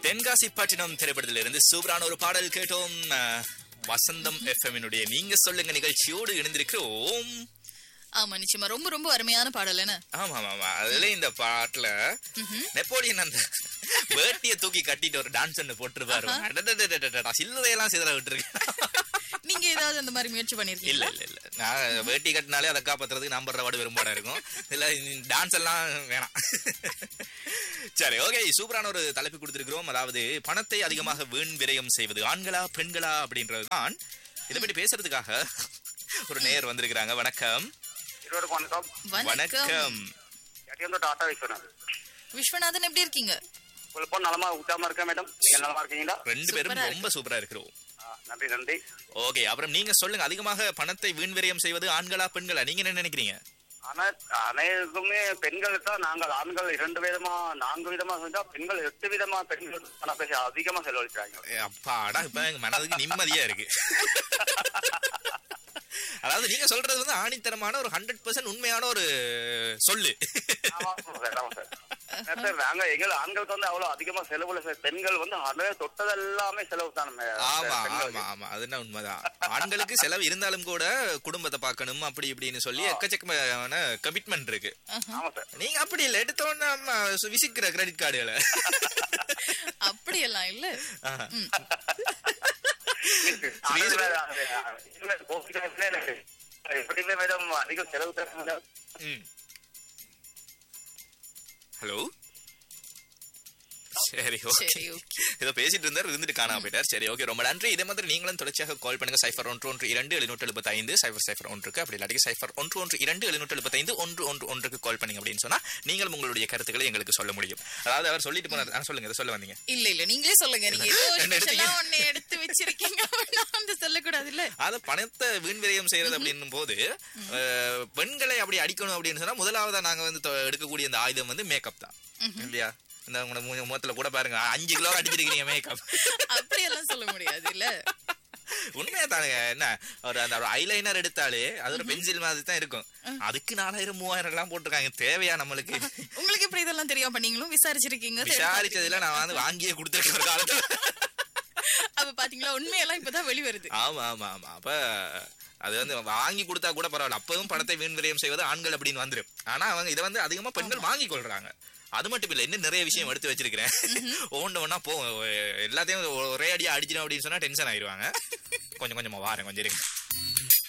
தென்காசி பட்டினம் திரைப்படத்திலிருந்து சூப்பரான ஒரு பாடல் கேட்டோம். வசந்தம் எஃப்எம்னுடைய நீங்க சொல்லுங்க நிகழ்ச்சியோடு இணைந்திருக்கிறோம். ஆமா, நிச்சயமா ரொம்ப ரொம்ப அருமையான பாடல். என்ன? ஆமா ஆமா, அதுல இந்த பாட்டுல நெப்போலியன் அந்த வேட்டிய தூக்கி கட்டிட்டு ஒரு டான்ஸ் ஒன்று போட்டுருப்பாரு. சில்லறையெல்லாம் சிதற விட்டுருக்கேன். நீங்க ஏதாவது அந்த மாதிரி முயற்சி பண்ணிருக்கீங்க? இல்ல இல்ல இல்ல, நான் வேட்டி கட்டினாலே அதை காப்பாத்துறதுக்கு நம்பர் வாடு விரும்பாடா இருக்கும். இல்ல டான்ஸ் எல்லாம் வேணாம். சரி, ஓகே, சூப்பரான ஒரு தலைப்பு கொடுத்திருக்கிறோம். அதாவது பணத்தை அதிகமாக வீண் விரயம் செய்வது ஆண்களா பெண்களா அப்படின்றதுதான். இதை பற்றி பேசுறதுக்காக ஒரு நேயர் வந்திருக்கிறாங்க. வணக்கம். வணக்கம். விஸ்வநாதன், எப்படி இருக்கீங்க? நலமா உத்தாம இருக்கேன் மேடம். நீங்க நலமா இருக்கீங்களா? ரெண்டு பேரும் ரொம்ப சூப்பரா இருக்கிறோம். நன்றி நன்றி. ஓகே, அப்புறம் நீங்க சொல்லுங்க, அதிகமாக பணத்தை வீண் விரயம் செய்வது ஆண்களா பெண்களா? நீங்க என்ன நினைக்கிறீங்க? ஆனா அனைவருக்குமே பெண்கள் தான். நாங்கள் ஆண்கள் 2 விதமா 4 விதமா செஞ்சா, பெண்கள் 8 விதமா பெண்கள் பணம் பேச அதிகமா செலவழிக்கிறாங்க. அப்பாடா, இப்ப எங்க மனதுக்கு நிம்மதியா இருக்கு. அதாவது நீங்க சொல்றது வந்து ஆணித்தரமான ஒரு 100% உண்மையான ஒரு சொல்லு. நாங்க எங்க ஆண்களுக்கு வந்து அவ்வளவு அதிகமா செலவுல, பெண்கள் வந்து அதே தொட்டது எல்லாமே செலவு தான். ஆமா ஆமா ஆமா, அதுனா உண்மைதான். ஆண்களுக்கு செலவு இருந்தாலும் கூட குடும்பத்தை பார்க்கணும் அப்படி இப்படின்னு சொல்லி எக்கச்சக்கமான கமிட்மெண்ட் இருக்கு. நீங்க அப்படி இல்ல, எடுத்தோன்னு விசிக்கிற கிரெடிட் கார்டுகளை அப்படி எல்லாம் இல்ல. எப்படியுமே மேடம் அதிகம் செலவு தர. ஹலோ, சரி ஓகே, ஏதோ பேசிட்டு இருந்தார், இருந்துட்டு காணாம போயிட்டார். சரி ஓகே, ரொம்ப நன்றி. இதே மாதிரி நீங்களும் தொடர்ச்சியாக கால் பண்ணுங்க. 0112 775 அப்படி இல்லாட்டி 0112 கால் பண்ணீங்க அப்படின்னு சொன்னா நீங்களும் உங்களுடைய கருத்துக்களை எங்களுக்கு சொல்ல முடியும். அதாவது அவர் சொல்லிட்டு போனார். சொல்லுங்க, இதை சொல்ல வந்தீங்க. இல்ல இல்ல, நீங்களே சொல்லுங்க. நீங்க எடுத்து வச்சிருக்கீங்க, சொல்லக்கூடாது இல்ல. அத பணத்தை வீண் விரயம் செய்யறது அப்படின்னும் போது பெண்களை அப்படி அடிக்கணும் அப்படின்னு சொன்னா முதலாவதா நாங்க வந்து எடுக்கக்கூடிய அந்த ஆயுதம் வந்து மேக்கப் தான் இல்லையா? இந்த முகத்துல கூட பாருங்க 5 கிலோ அடிச்சிருக்கீங்க மேக்கப். அப்படி எல்லாம் சொல்ல முடியாது இல்ல. உண்மையா தானுங்க. என்ன ஒரு அந்த ஐலைனர் எடுத்தாலே அது ஒரு பென்சில் மாதிரி தான் இருக்கும். அதுக்கு 4000 3000 எல்லாம் போட்டிருக்காங்க. தேவையா நம்மளுக்கு? உங்களுக்கு எப்படி இதெல்லாம் தெரியும்? அப்ப நீங்களும் விசாரிச்சிருக்கீங்க? விசாரிச்சதுல நான் வந்து வாங்கியே கொடுத்துருக்கேன் ஒரு காலத்துல. அப்ப பாத்தீங்களா, உண்மையெல்லாம் இப்பதான் வெளிவருது. ஆமா ஆமா ஆமா. அப்ப அது வந்து வாங்கி கொடுத்தா கூட பரவாயில்ல, அப்பவும் பணத்தை வீண் விரயம் செய்வது ஆண்கள் அப்படின்னு வந்துடும். ஆனா அவங்க இதை வந்து அதிகமா பெண்கள் வாங்கி கொள்றாங்க. அது மட்டும் இல்ல, இன்னும் நிறைய விஷயம் எடுத்து வச்சிருக்கிறேன். ஒவ்வொன்னா எல்லாத்தையும் ஒரே அடியா அடிச்சிடும் அப்படின்னு சொன்னா டென்ஷன் ஆயிடுவாங்க. கொஞ்சம் கொஞ்சமா வாரேன், கொஞ்சம் இருக்கு.